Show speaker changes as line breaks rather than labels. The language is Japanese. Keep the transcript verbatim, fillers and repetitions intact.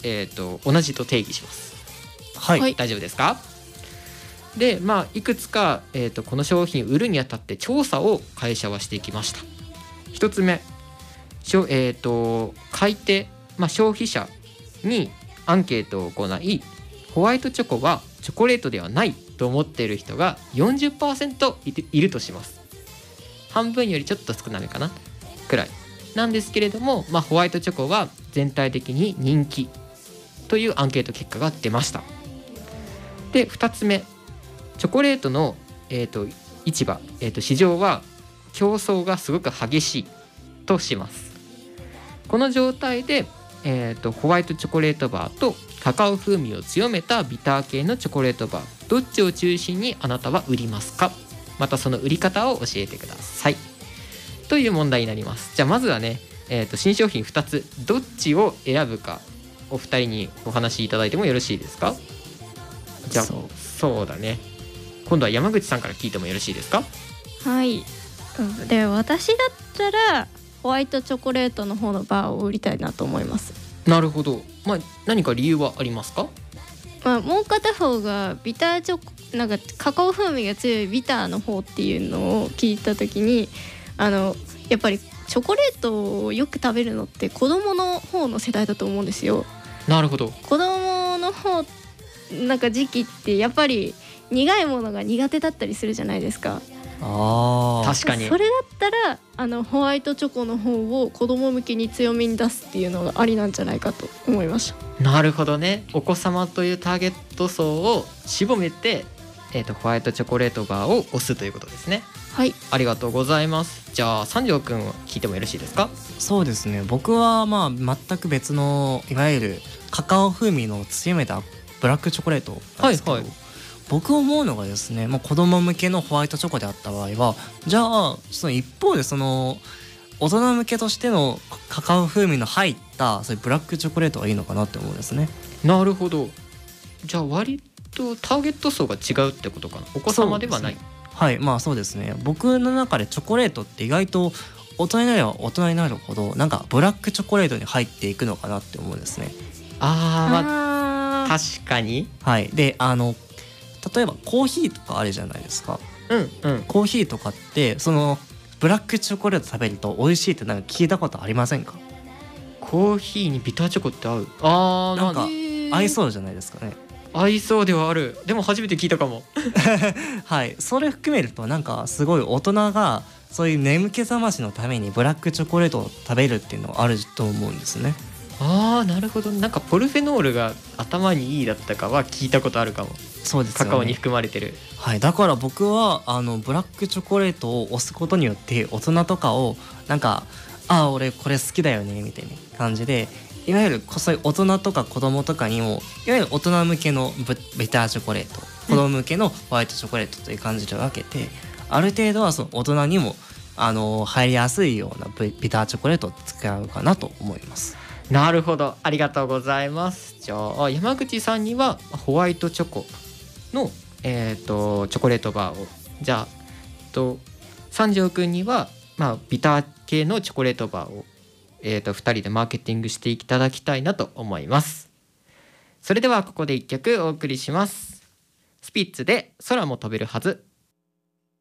えー、と同じと定義します。
はい、
はい
大丈夫ですか？で、まあ、いくつか、えー、とこの商品売るにあたって調査を会社はしていきました。一つ目、しょ、えー、と買い手、まあ、消費者にアンケートを行い、ホワイトチョコはチョコレートではないと思っている人が よんじゅっパーセント い, いるとします。半分よりちょっと少なめかなくらいなんですけれども、まあ、ホワイトチョコは全体的に人気というアンケート結果が出ました。で、ふたつめ、チョコレートの、えー、と市場、えー、と市場は競争がすごく激しいとします。この状態で、えー、とホワイトチョコレートバーとカカオ風味を強めたビター系のチョコレートバー、どっちを中心にあなたは売りますか？またその売り方を教えてくださいという問題になります。じゃあまずはね、えー、と新商品ふたつ、どっちを選ぶかお二人にお話しいただいてもよろしいですか？じゃあ
そう
そうだね、今度は山口さんから聞いてもよろしいですか？
はい、うん、で私だったらホワイトチョコレートの方のバーを売りたいなと思います。
なるほど、まあ、何か理由はありますか？
まあ、もう片方がビターチョコ、なんかカカオ風味が強いビターの方っていうのを聞いた時に、あのやっぱりチョコレートをよく食べるのって子供の方の世代だと思うんですよ。
なるほど。
子供の方なんか時期ってやっぱり苦いものが苦手だったりするじゃないですか。
あ
確かに。
それだったらあのホワイトチョコの方を子供向けに強めに出すっていうのがありなんじゃないかと思いました。
なるほどね、お子様というターゲット層を絞めて、えー、とホワイトチョコレートバーを押すということですね。
はい、
ありがとうございます。じゃあ三条くん聞いてもよろしいですか？
そうですね、僕はまあ全く別のいわゆるカカオ風味の強めたブラックチョコレートなんですけど、
はいはい、
僕思うのがですね、まあ、子供向けのホワイトチョコであった場合は、じゃあその一方でその大人向けとしてのカカオ風味の入ったそういうブラックチョコレートがいいのかなって思うんですね。
なるほど。じゃあ割とターゲット層が違うってことかな。お子様ではない。
はい、まあそうですね、僕の中でチョコレートって意外と大人になれば大人になるほどなんかブラックチョコレートに入っていくのかなって思うんですね。
あー、まあ
あ
確かに。
はい、であの例えばコーヒーとかあるじゃないですか。
うんうん。
コーヒーとかってそのブラックチョコレート食べると美味しいってなんか聞いたことありませんか？
コーヒーにビターチョコって合う？あー、
なんか
ー
合いそうじゃないですかね。
合いそうではある。でも初めて聞いたかも。
はい、それ含めるとなんかすごい大人がそういう眠気覚ましのためにブラックチョコレートを食べるっていうのはあると思うんですね。
あー、なるほど。なんかポルフェノールが頭にいいだったかは聞いたことあるかも。
そうですよね。
カカオに含まれてる。
はい、だから僕はあのブラックチョコレートを押すことによって大人とかをなんかああ俺これ好きだよねみたいな感じで、いわゆるそういう大人とか子供とかにもいわゆる大人向けのブビターチョコレート、子供向けのホワイトチョコレートという感じで分けて、ある程度はその大人にもあの入りやすいようなビビターチョコレートを使うかなと思います。
なるほど、ありがとうございます。じゃあ山口さんにはホワイトチョコの、えー、とチョコレートバーを、じゃあと三条くんには、まあ、ビター系のチョコレートバーを、えー、とふたりでマーケティングしていただきたいなと思います。それではここでいっきょくお送りします。スピッツで空も飛べるはず。